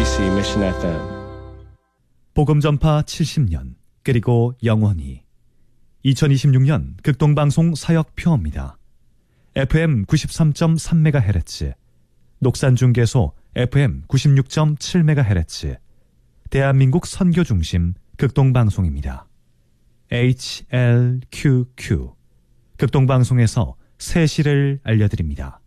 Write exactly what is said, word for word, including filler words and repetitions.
지씨 Mission 에프엠. 복음전파 칠십 년 그리고 영원히 이천이십육 년 극동방송 사역표입니다. 에프엠 구십삼 점 삼 메가헤르츠, 녹산중계소 에프엠 구십육 점 칠 메가헤르츠, 대한민국 선교중심 극동방송입니다. 에이치엘큐큐 극동방송에서 새 시를 알려드립니다.